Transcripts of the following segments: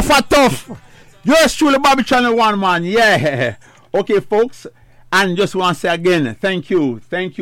Tough. Yours truly, Bobby Channel 1, man. Yeah. Okay, folks. And just want to say again, thank you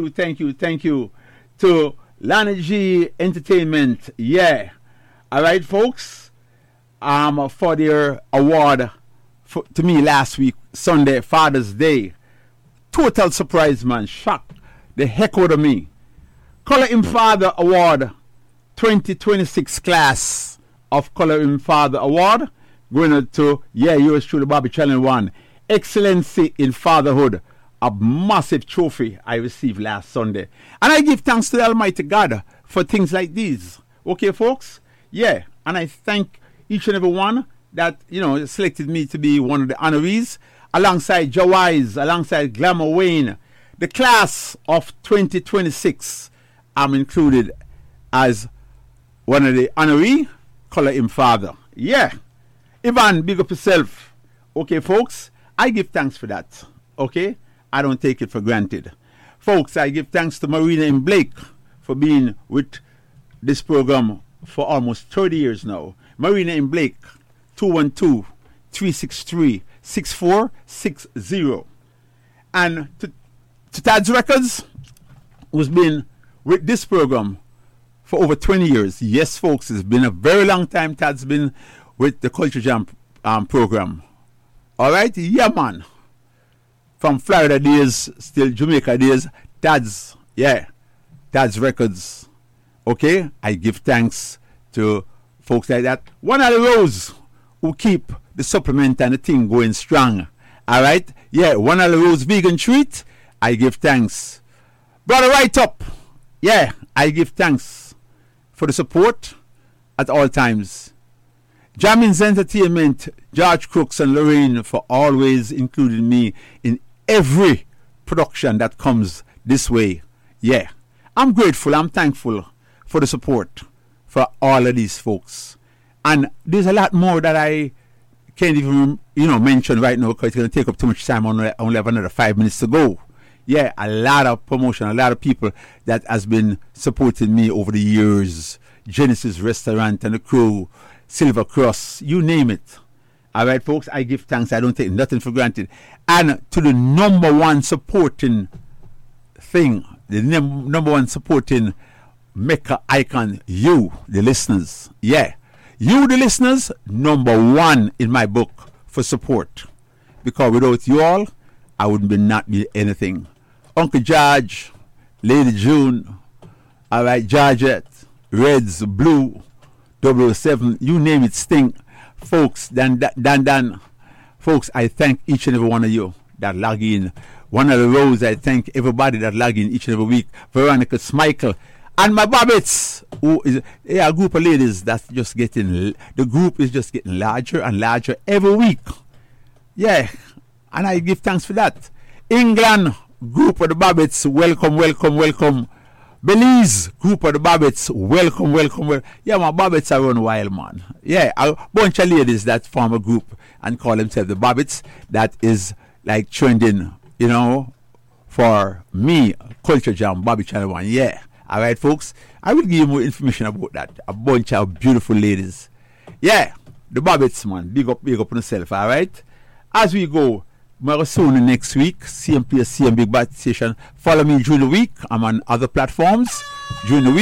to Lana G Entertainment. Yeah. All right, folks. For their award to me last week, Sunday, Father's Day. Total surprise, man. Shocked the heck out of me. Color Him Father Award 2026 class of Color Him Father Award going out to, yours truly, Bobby Channel 1. Excellency in Fatherhood. A massive trophy I received last Sunday. And I give thanks to the Almighty God for things like these. Okay, folks? Yeah. And I thank each and every one that, selected me to be one of the honorees, alongside Joe Wise, alongside Glamour Wayne. The class of 2026, I'm included as one of the honoree, Color Him Father. Yeah. Ivan, big up yourself. Okay, folks? I give thanks for that. Okay? I don't take it for granted. Folks, I give thanks to Marina and Blake for being with this program for almost 30 years now. Marina and Blake, 212-363-6460. And to Tad's Records, who's been with this program for over 20 years. Yes, folks, it's been a very long time Tad's been with the Culture Jam program. All right? Yeah, man. From Florida days, still Jamaica days, Tad's Records. Okay? I give thanks to folks like that. One of the Rose who keep the supplement and the thing going strong. All right? Yeah, One of the Rose Vegan Treat. I give thanks. Brother Right Up. Yeah, I give thanks for the support at all times. Jammins Entertainment, George Crooks and Lorraine for always including me in every production that comes this way. Yeah, I'm grateful, I'm thankful for the support for all of these folks. And there's a lot more that I can't even, mention right now because it's going to take up too much time. I only have another 5 minutes to go. Yeah, a lot of promotion, a lot of people that has been supporting me over the years. Genesis Restaurant and the crew, Silver Cross, you name it. All right, folks, I give thanks. I don't take nothing for granted. And to the number one supporting thing, the number one supporting Mecca icon, you, the listeners. Yeah, you, the listeners, number one in my book for support. Because without you all, I wouldn't not be anything. Uncle George, Lady June, all right, Georgette, Reds, Blue, 007, you name it, Sting. Folks, Dan. Folks, I thank each and every one of you that log in. One of the rows, I thank everybody that log in each and every week. Veronica Smichael. And my Bobbits, who is a group of ladies that's just getting, the group is just getting larger and larger every week. Yeah, and I give thanks for that. England, group of the Bobbits, welcome. Belize, group of the Bobbits, welcome. Yeah, my Bobbits are run wild, man. Yeah, a bunch of ladies that form a group and call themselves the Bobbits. That is like trending, for me, Culture Jam, Bobby Channel 1. Yeah, all right, folks. I will give you more information about that. A bunch of beautiful ladies. Yeah, the Bobbits, man. Big up on yourself, all right? As we go, soon next week, same place, same big bad station. Follow me during the week. I'm on other platforms during the week.